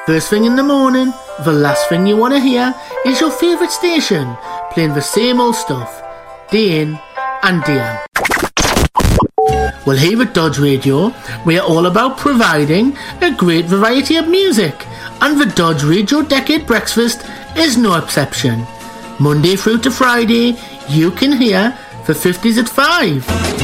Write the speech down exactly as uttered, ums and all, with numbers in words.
First thing in the morning, the last thing you want to hear is your favourite station playing the same old stuff, day in and day out. Well, here at Dodge Radio, we are all about providing a great variety of music, and the Dodge Radio Decade Breakfast is no exception. Monday through to Friday, you can hear the fifties at five.